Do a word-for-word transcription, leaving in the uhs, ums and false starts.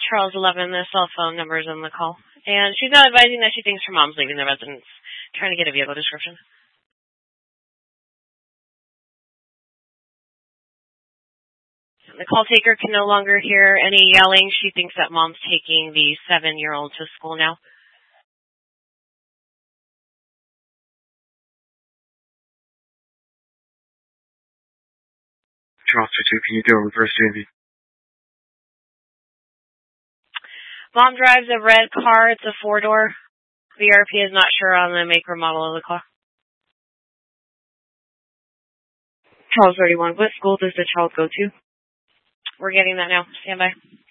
Charles eleven, the cell phone number is on the call. And she's not advising that she thinks her mom's leaving the residence. Trying to get a vehicle description. The call taker can no longer hear any yelling. She thinks that mom's taking the seven-year-old to school now. Charles two, can you do a reverse J V? Mom drives a red car. It's a four-door. V R P is not sure on the make or model of the car. Charles thirty-one, what school does the child go to? We're getting that now. Stand by.